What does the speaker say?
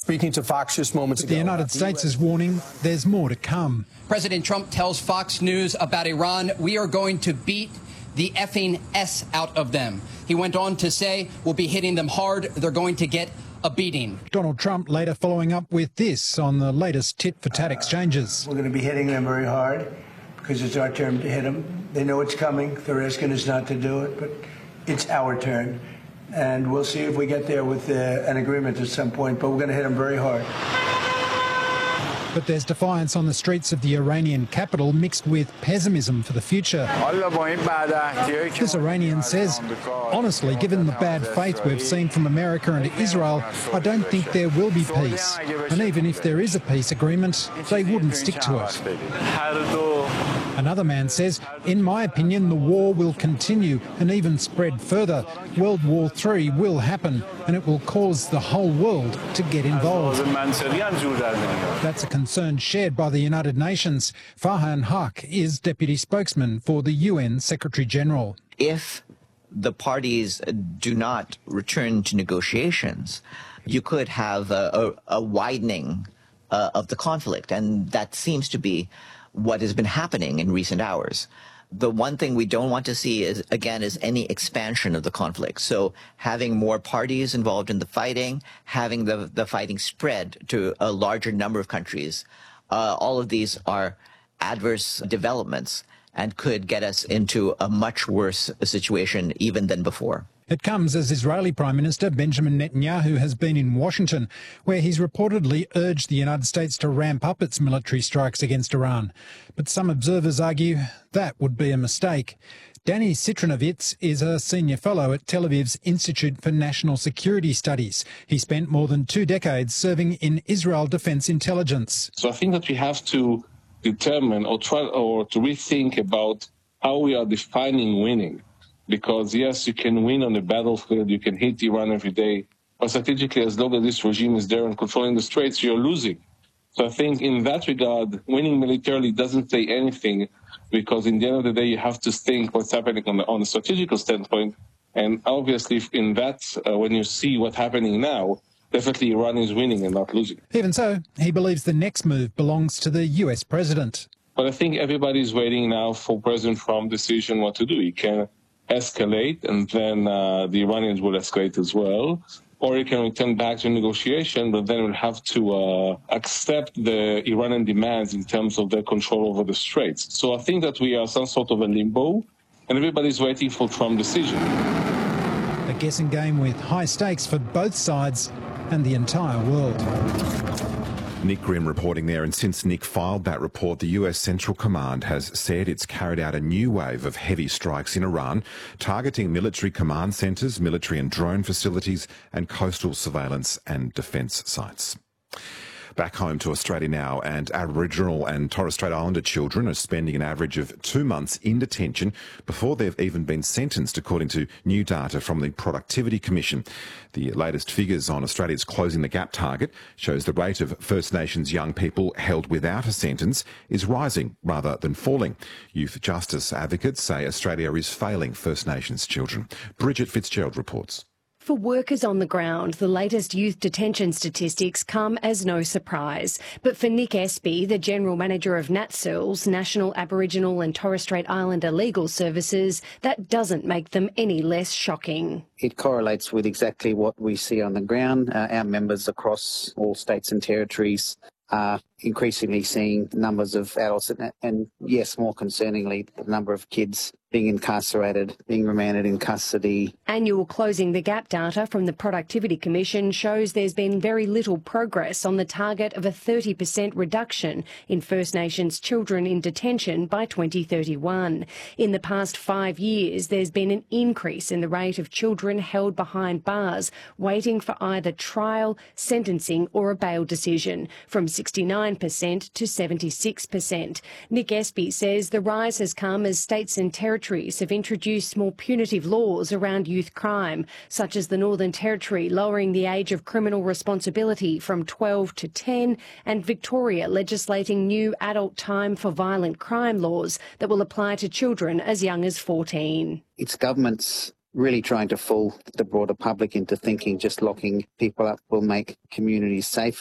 speaking to Fox just moments ago. The United States is warning there's more to come. President Trump tells Fox News about Iran, "We are going to beat the effing S out of them." He went on to say, "We'll be hitting them hard. They're going to get a beating." Donald Trump later following up with this on the latest tit-for-tat exchanges. We're going to be hitting them very hard because it's our turn to hit them. They know it's coming. They're asking us not to do it, but it's our turn. And we'll see if we get there with an agreement at some point, but we're going to hit them very hard. But there's defiance on the streets of the Iranian capital mixed with pessimism for the future. This Iranian says, honestly, given the bad faith we've seen from America and Israel, I don't think there will be peace. And even if there is a peace agreement, they wouldn't stick to it. Another man says, in my opinion, the war will continue and even spread further. World War III will happen and it will cause the whole world to get involved. That's a concern shared by the United Nations. Farhan Haq is deputy spokesman for the UN Secretary-General. If the parties do not return to negotiations, you could have a widening of the conflict, and that seems to be what has been happening in recent hours. The one thing we don't want to see is any expansion of the conflict. So having more parties involved in the fighting, having the fighting spread to a larger number of countries, all of these are adverse developments and could get us into a much worse situation even than before. It comes as Israeli Prime Minister Benjamin Netanyahu has been in Washington, where he's reportedly urged the United States to ramp up its military strikes against Iran. But some observers argue that would be a mistake. Danny Citranovitz is a senior fellow at Tel Aviv's Institute for National Security Studies. He spent more than 2 decades serving in Israel Defense Intelligence. So I think that we have to determine or to rethink about how we are defining winning. Because, yes, you can win on the battlefield, you can hit Iran every day, but strategically, as long as this regime is there and controlling the straits, you're losing. So I think in that regard, winning militarily doesn't say anything, because in the end of the day, you have to think what's happening on a strategical standpoint. And obviously, in that, when you see what's happening now, definitely Iran is winning and not losing. Even so, he believes the next move belongs to the US president. But I think everybody's waiting now for President Trump's decision what to do. He can escalate, and then the Iranians will escalate as well. Or you can return back to negotiation, but then we'll have to accept the Iranian demands in terms of their control over the straits. So I think that we are some sort of a limbo, and everybody's waiting for Trump's decision. A guessing game with high stakes for both sides and the entire world. Nick Grimm reporting there, and since Nick filed that report, the US Central Command has said it's carried out a new wave of heavy strikes in Iran, targeting military command centres, military and drone facilities, and coastal surveillance and defence sites. Back home to Australia now, and Aboriginal and Torres Strait Islander children are spending an average of 2 months in detention before they've even been sentenced, according to new data from the Productivity Commission. The latest figures on Australia's Closing the Gap target shows the rate of First Nations young people held without a sentence is rising rather than falling. Youth justice advocates say Australia is failing First Nations children. Bridget Fitzgerald reports. For workers on the ground, the latest youth detention statistics come as no surprise. But for Nick Espy, the General Manager of NatSurls, National Aboriginal and Torres Strait Islander Legal Services, that doesn't make them any less shocking. It correlates with exactly what we see on the ground. Our members across all states and territories are increasingly seeing numbers of adults and yes, more concerningly, the number of kids being incarcerated, being remanded in custody. Annual Closing the Gap data from the Productivity Commission shows there's been very little progress on the target of a 30% reduction in First Nations children in detention by 2031. In the past 5 years, there's been an increase in the rate of children held behind bars, waiting for either trial, sentencing or a bail decision, from 69% to 76%. Nick Espy says the rise has come as states and territories have introduced more punitive laws around youth crime, such as the Northern Territory lowering the age of criminal responsibility from 12 to 10, and Victoria legislating new adult time for violent crime laws that will apply to children as young as 14. It's governments really trying to fool the broader public into thinking just locking people up will make communities safer.